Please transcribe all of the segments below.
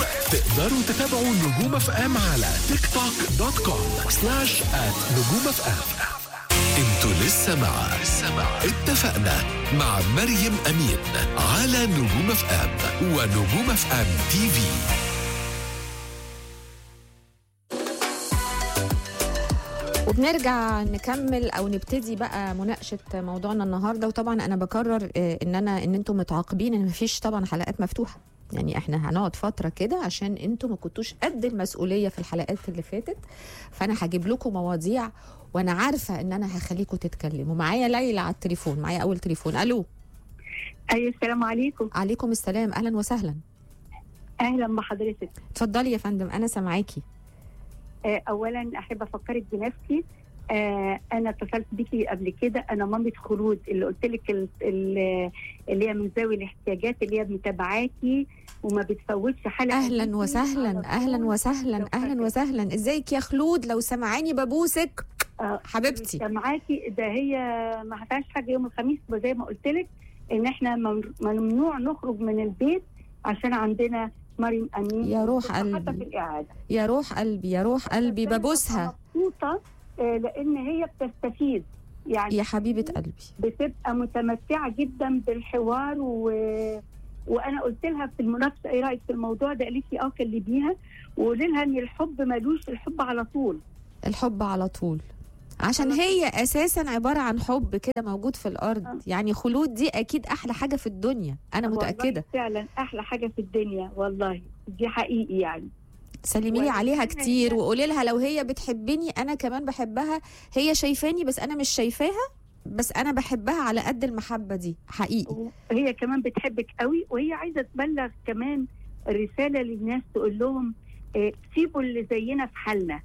تقدروا تتابعوا نجوم اف ام على تيك توك .com/نجوم اف ام. انتوا لسه مع اتفقنا مع مريم أمين على نجوم اف ام ونجوم اف ام تي في. وبنرجع نكمل او نبتدي بقى مناقشه موضوعنا النهارده. وطبعا انا بكرر ان انتم متعاقبين ان مفيش طبعا حلقات مفتوحه، يعني احنا هنقعد فتره كده عشان انتم ما كنتوش قد المسؤوليه في الحلقات اللي فاتت، فانا هجيب لكم مواضيع وانا عارفه ان انا هخليكم تتكلموا. معايا ليلى على التليفون، معايا اول تليفون. الو. ايوه السلام عليكم. عليكم السلام، اهلا وسهلا. اهلا بحضرتك. اتفضلي يا فندم، انا سامعاكي. اولا احب افكرك بنفسي. انا اتصلت بيكي قبل كده، انا مامة خلود اللي قلت لك اللي هي من ذوي الاحتياجات اللي هي متابعاكي وما بتفوتش حلقه. اهلا وسهلا اهلا وسهلا اهلا وسهلا. ازيك يا خلود؟ لو سمعاني ببوسك حبيبتي. سامعاكي. ده هي ما فيهاش حاجه يوم الخميس، زي ما قلت لك ان احنا ممنوع نخرج من البيت عشان عندنا مريم أمين. يا روح قلبي، يا روح قلبي، يا روح قلبي، ببوسها. مبسوطة لأن هي بتستفيد، يعني يا حبيبة قلبي بتبقى متمتعة جدا بالحوار وأنا قلت لها في المناقشة إيه رأيك في الموضوع ده؟ قالت لي كلميها وقولي لها إن الحب ملوش، الحب على طول، الحب على طول، عشان هي أساسا عبارة عن حب كده موجود في الأرض. يعني خلود دي أكيد أحلى حاجة في الدنيا، أنا متأكدة. فعلا أحلى حاجة في الدنيا والله، دي حقيقي يعني. سلمي لي عليها كتير وقولي لها لو هي بتحبني أنا كمان بحبها. هي شايفاني بس أنا مش شايفاها، بس أنا بحبها على قد المحبة دي حقيقي. هي كمان بتحبك قوي، وهي عايزة تبلغ كمان رسالة للناس تقول لهم سيبوا اللي زينا في حالنا.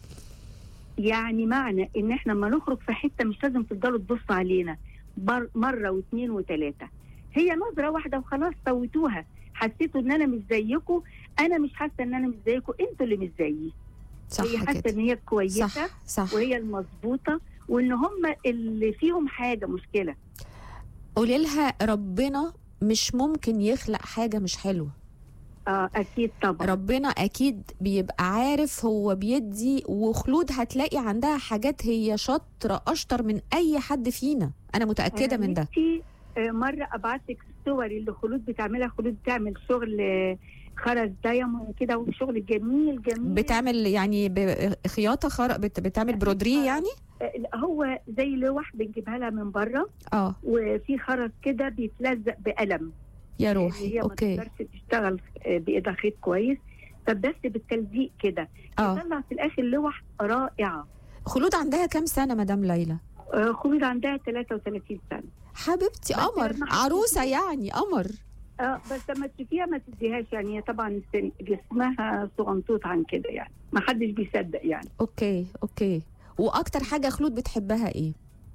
يعني معنى ان احنا لما نخرج في حته مش لازم تفضلوا تبصوا علينا مره واثنين وثلاثه، هي نظره واحده وخلاص فوتوها. حسيتوا ان انا مش زيكم، انا مش حاسه ان انا مش زيكم، انتوا اللي مش زيي. هي حاسه ان هي كويسه، صح. وهي المظبوطه، وان هم اللي فيهم حاجه مشكله. قولي لها ربنا مش ممكن يخلق حاجه مش حلوه. أكيد طبعا ربنا أكيد بيبقى عارف هو بيدي. وخلود هتلاقي عندها حاجات هي شاطرة أشطر من أي حد فينا، أنا متأكدة من ده. مرة أبعتك الصور اللي خلود بتعملها. خلود بتعمل شغل خرز دايموند كده، وشغل جميل جميل. بتعمل يعني خياطة بتعمل برودري يعني؟ هو زي لوح بنجيبها لها من بره، وفي خرز كده بيتلزق بقلم. يا روحي. هي اوكي. ما تقدرش تشتغل بايدها خيط كويس، فبس بالتلزيق كده تطلع في الاخر لوح رائعه. خلود عندها كام سنه مدام ليلى؟ خلود عندها 33 سنه. حبيبتي قمر، عروسه يعني قمر. بس لما تشوفيها ما تديهاش، يعني هي طبعا جسمها صغنطوط عن كده، يعني ما حدش بيصدق يعني. اوكي. واكتر حاجه خلود بتحبها ايه؟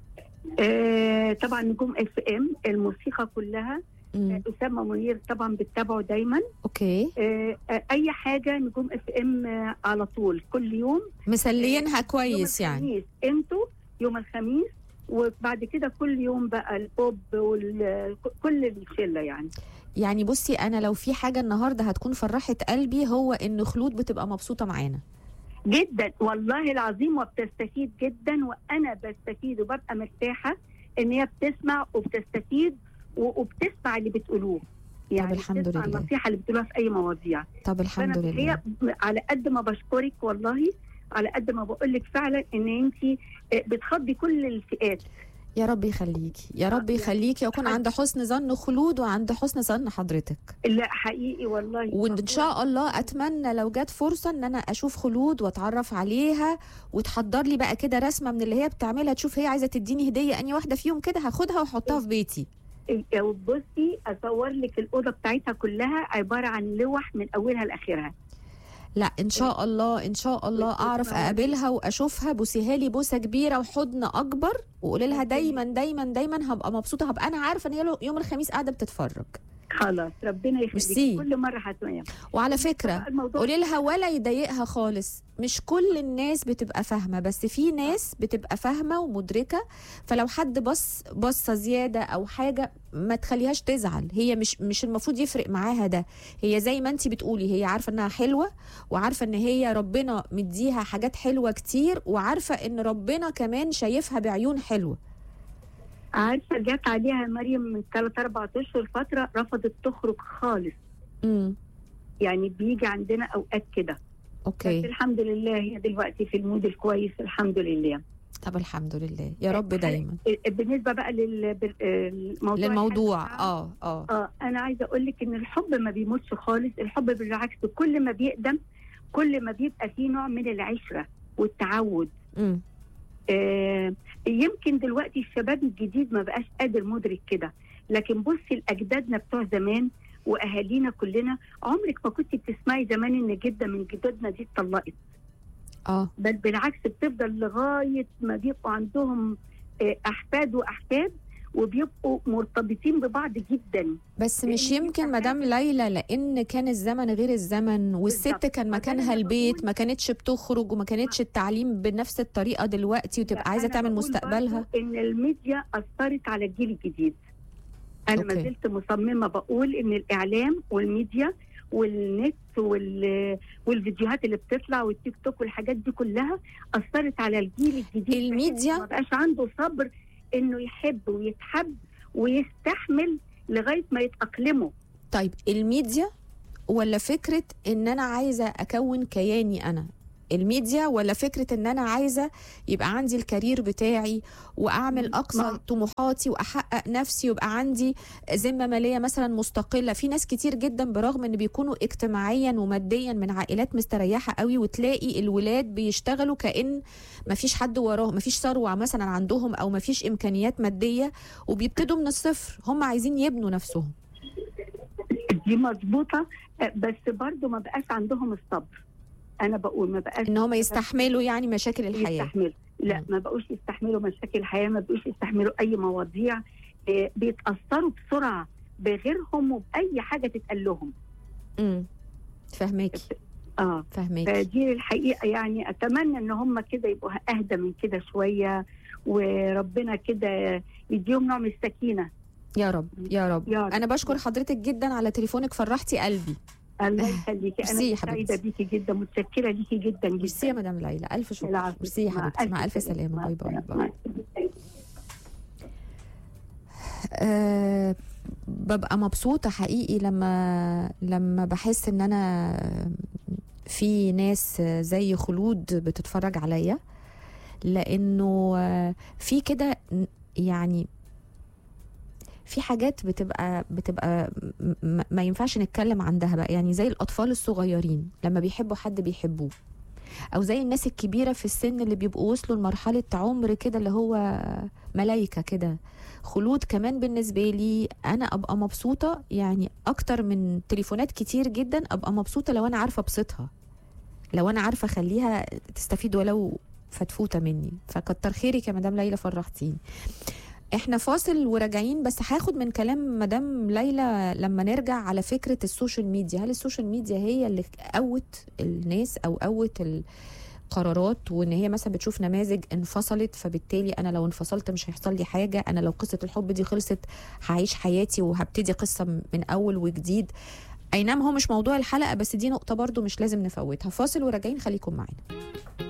طبعا نجوم اف ام، الموسيقى كلها. أسامة منير طبعا بتتابعه دايما. اوكي. اي حاجه نجوم اف ام على طول، كل يوم مسلينها كويس يعني. انتوا يوم الخميس، وبعد كده كل يوم بقى البوب وكل الشله يعني بصي، انا لو في حاجه النهارده هتكون فرحه قلبي هو ان خلود بتبقى مبسوطه معانا جدا والله العظيم، وبتستفيد جدا، وانا بستفيد وببقى مرتاحه ان هي بتسمع وبتستفيد وبتسمع اللي بتقولوه، يعني الحمد لله النصيحه اللي بتقولوها في اي مواضيع. طب الحمد لله. هي على قد ما بشكرك والله، على قد ما بقول لك فعلا ان انت بتخضي كل الفئات. يا رب يخليكي، يا رب يخليكي، يكون عند حسن ظن خلود وعند حسن ظن حضرتك. لا حقيقي والله. وان شاء الله اتمنى لو جت فرصه ان انا اشوف خلود واتعرف عليها وتحضر لي بقى كده رسمه من اللي هي بتعملها، تشوف هي عايزه تديني هديه اني واحده فيهم كده، هاخدها واحطها في بيتي. بصي اصور لك الاوضه بتاعتها كلها عباره عن لوح من اولها لاخرها. لا ان شاء الله ان شاء الله اعرف اقابلها واشوفها. بوسيها لي بوسه كبيره وحضن اكبر، وقولي لها دايما دايما دايما هبقى مبسوطه، هبقى انا عارفه ان هي يوم الخميس قاعده بتتفرج. خلاص ربنا ميرسي. يخليك، كل مره هتنام. وعلى فكره الموضوع قولي لها ولا يضايقها خالص، مش كل الناس بتبقى فاهمه، بس في ناس بتبقى فاهمه ومدركه، فلو حد بصه زياده او حاجه ما تخليهاش تزعل. هي مش المفروض يفرق معاها ده. هي زي ما انتي بتقولي، هي عارفه انها حلوه، وعارفه ان هي ربنا مديها حاجات حلوه كتير، وعارفه ان ربنا كمان شايفها بعيون حلوه. عارفه جت عليها مريم من 3-4 اشهر فتره رفضت تخرج خالص. يعني بيجي عندنا اوقات كده. اوكي. بس الحمد لله هي دلوقتي في المود الكويس الحمد لله. طب الحمد لله يا رب دايما. بالنسبه بقى للموضوع انا عايزه اقول لك ان الحب ما بيموتش خالص. الحب بالعكس كل ما بيقدم كل ما بيبقى فيه نوع من العشره والتعود. يمكن دلوقتي الشباب الجديد ما بقاش قادر مدرك كده، لكن بصي لاجدادنا بتوع زمان واهالينا كلنا، عمرك ما كنت بتسمعي زمان ان جده من جدودنا دي اتطلقت. بل بالعكس بتفضل لغايه ما بيبقوا عندهم احفاد واحفاد وبيبقوا مرتبطين ببعض جدا. بس مش يمكن مدام ليلى لان كان الزمن غير الزمن، والست كان مكانها البيت، ما كانتش بتخرج وما كانتش التعليم بنفس الطريقه دلوقتي، وتبقى عايزه تعمل مستقبلها. ان الميديا اثرت على الجيل الجديد. انا ما زلت مصممه بقول ان الاعلام والميديا والنت والفيديوهات اللي بتطلع والتيك توك والحاجات دي كلها اثرت على الجيل الجديد. الميديا ما بقاش عنده صبر انه يحب ويتحب ويستحمل لغايه ما يتاقلموا. طيب الميديا ولا فكره ان انا عايزه اكون كياني انا؟ الميديا ولا فكره ان انا عايزه يبقى عندي الكارير بتاعي واعمل اقصى طموحاتي واحقق نفسي ويبقى عندي ذمه ماليه مثلا مستقله؟ في ناس كتير جدا برغم ان بيكونوا اجتماعيا وماديا من عائلات مستريحه قوي، وتلاقي الولاد بيشتغلوا كأن مفيش حد وراهم، مفيش ثروه مثلا عندهم او مفيش امكانيات ماديه، وبيبتدوا من الصفر. هم عايزين يبنوا نفسهم. دي مظبوطه، بس برضو ما بقاش عندهم الصبر. انا بقول ما بقاش ان هم يستحملوا يعني مشاكل الحياه. يستحملوا. لا ما بقوش يستحملوا مشاكل الحياه، ما بقوش يستحملوا اي مواضيع. بيتاثروا بسرعه بغيرهم وباي حاجه تتقال لهم. فهماكي. فهماكي. فدي الحقيقه يعني اتمنى ان هم كده يبقوا اهدى من كده شويه، وربنا كده يديهم نوع من السكينه. يا رب يا رب. انا بشكر حضرتك جدا على تليفونك، فرحتي قلبي. الله يخليكي. انا سعيده بيكي جدا، متشكره ليكي جدا جدا. ميرسي يا مدام ليلى، الف شكر. ميرسي يا حبيبتي، مع الف سلامه. باي باي باي. ببقى مبسوطه حقيقي لما بحس ان انا في ناس زي خلود بتتفرج عليا، لانه في كده يعني في حاجات بتبقى ما ينفعش نتكلم عندها بقى، يعني زي الأطفال الصغيرين لما بيحبوا حد بيحبوه، أو زي الناس الكبيرة في السن اللي بيبقوا وصلوا لمرحلة عمر كده اللي هو ملايكة كده. خلود كمان بالنسبة لي أنا أبقى مبسوطة يعني أكتر من تليفونات كتير جدا، أبقى مبسوطة لو أنا عارفة أبسطها، لو أنا عارفة أخليها تستفيد ولو فتفوتة مني. فكتر خيرك يا مدام ليلى، فرحتيني. احنا فاصل وراجعين، بس هاخد من كلام مدام ليلى لما نرجع على فكرة السوشيال ميديا. هل السوشيال ميديا هي اللي قوت الناس او قوت القرارات، وان هي مثلا بتشوف نماذج انفصلت فبالتالي انا لو انفصلت مش هيحصل لي حاجة، انا لو قصة الحب دي خلصت هعيش حياتي وهبتدي قصة من اول وجديد؟ اي نعم هو مش موضوع الحلقة، بس دي نقطة برضو مش لازم نفوتها. فاصل وراجعين، خليكم معنا.